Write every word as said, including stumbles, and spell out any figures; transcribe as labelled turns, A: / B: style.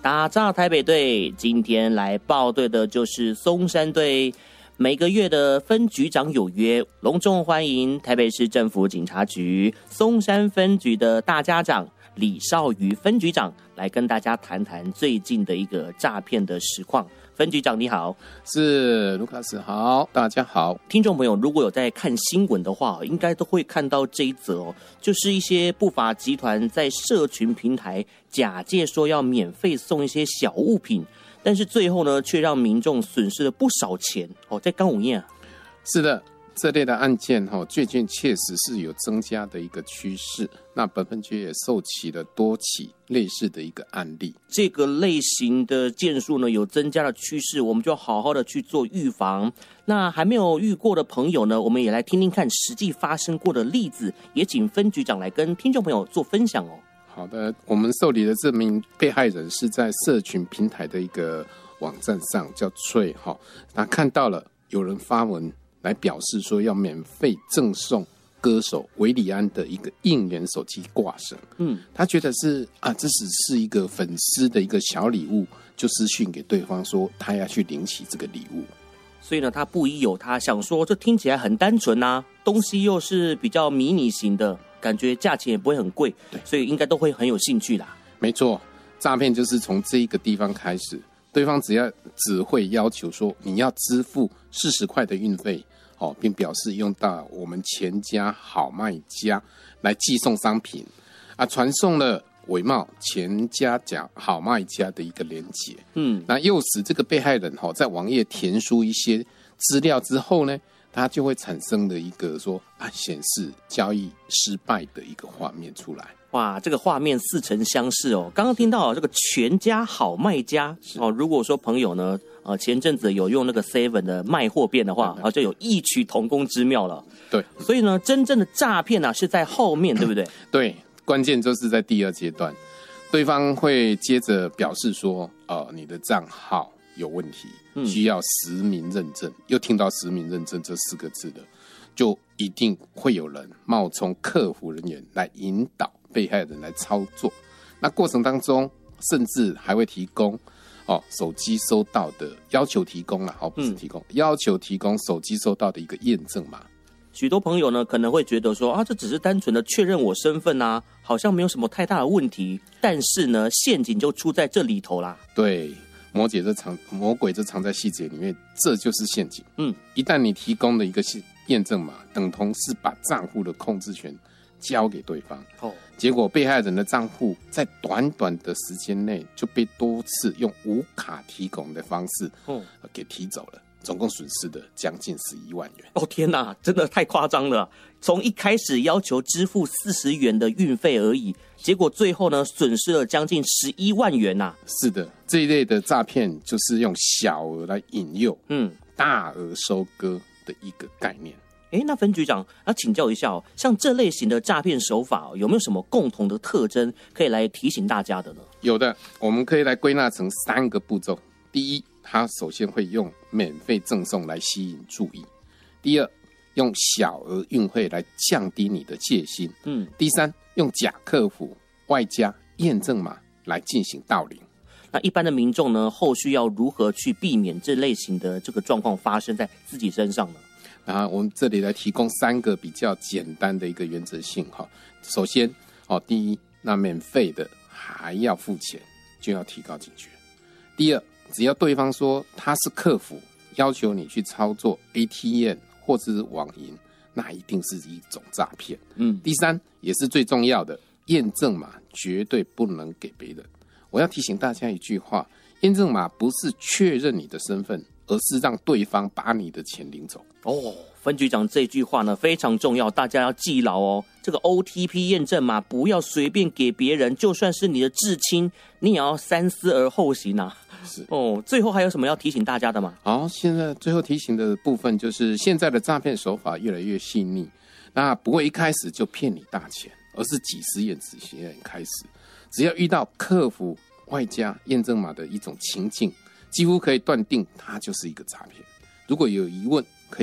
A: 打诈台北队，今天来报队的就是松山队。每个月的分局长有约，隆重欢迎台北市政府警察局松山分局的大家长李少瑜分局长来跟大家谈谈最近的一个诈骗的实况。分局长你好。
B: 是卢卡斯好，大家好。
A: 听众朋友如果有在看新闻的话，应该都会看到这一则哦，就是一些不法集团在社群平台假借说要免费送一些小物品，但是最后呢，却让民众损失了不少钱哦。在刚午夜啊，
B: 是的，这类的案件哈，最近确实是有增加的一个趋势。那本分局也受起了多起类似的一个案例。
A: 这个类型的件数呢，有增加的趋势，我们就要好好的去做预防。那还没有遇过的朋友呢，我们也来听听看实际发生过的例子，也请分局长来跟听众朋友做分享哦。
B: 好的，我们受理的这名被害人是在社群平台的一个网站上，叫翠哈，他看到了有人发文来表示说要免费赠送歌手韦礼安的一个应援手机挂绳。嗯，他觉得是啊，这只是一个粉丝的一个小礼物，就私讯给对方说他要去领取这个礼物。
A: 所以呢，他不疑有他，想说这听起来很单纯啊，东西又是比较迷你型的，感觉价钱也不会很贵，所以应该都会很有兴趣啦。
B: 没错，诈骗就是从这一个地方开始，对方只要只会要求说你要支付四十块的运费，哦，并表示用到我们全家好卖家来寄送商品啊，传送了伪冒全家讲好卖家的一个连结，嗯，那诱使这个被害人哈在网页填输一些资料之后呢，它就会产生了一个说啊显示交易失败的一个画面出来。
A: 哇，这个画面似曾相识哦！刚刚听到这个全家好卖家哦，如果说朋友呢，呃，前阵子有用那个 seven 的卖货店的话，啊，就有异曲同工之妙了。
B: 对，
A: 所以呢，真正的诈骗啊是在后面，对不对？
B: 对，关键就是在第二阶段，对方会接着表示说，呃，你的账号有问题，需要实名认证。嗯、又听到实名认证这四个字的，就一定会有人冒充客服人员来引导被害人来操作。那过程当中，甚至还会提供哦手机收到的要求提供啊，哦不是提供，嗯、要求提供手机收到的一个验证码。
A: 许多朋友呢可能会觉得说啊，这只是单纯的确认我身份啊，好像没有什么太大的问题。但是呢，陷阱就出在这里头啦。
B: 对，魔鬼这藏魔鬼这藏在细节里面，这就是陷阱。嗯，一旦你提供了一个验证码，等同是把账户的控制权交给对方。哦，结果被害人的账户在短短的时间内就被多次用无卡提供的方式，哦，给提走了。总共损失的将近十一万元。
A: 哦天哪，真的太夸张了！从一开始要求支付四十元的运费而已，结果最后呢，损失了将近十一万元呐、啊！
B: 是的，这一类的诈骗就是用小额来引诱，嗯，大额收割的一个概念。
A: 哎，那分局长，那请教一下哦，像这类型的诈骗手法、哦，有没有什么共同的特征可以来提醒大家的呢？
B: 有的，我们可以来归纳成三个步骤。第一，他首先会用免费赠送来吸引注意；第二，用小额运费来降低你的戒心；嗯，第三，用假客服外加验证码来进行盗领。
A: 那一般的民众呢，后续要如何去避免这类型的这个状况发生在自己身上呢？
B: 啊，我们这里来提供三个比较简单的一个原则性哈。首先，哦，第一，那免费的还要付钱，就要提高警觉。第二，只要对方说他是客服，要求你去操作 A T M 或者是网银，那一定是一种诈骗。嗯，第三也是最重要的，验证码绝对不能给别人。我要提醒大家一句话，验证码不是确认你的身份，而是让对方把你的钱领走。
A: 哦，分局长这句话呢非常重要，大家要记牢哦。这个 O T P 验证码不要随便给别人，就算是你的至亲，你也要三思而后行啊。是哦，最后还有什么要提醒大家的吗？
B: 好，现在最后提醒的部分就是现在的诈骗手法越来越细腻，那不会一开始就骗你大钱，而是几十眼几十眼开始，只要遇到客服外加验证码的一种情境，几乎可以断定它就是一个诈骗。如果有疑问，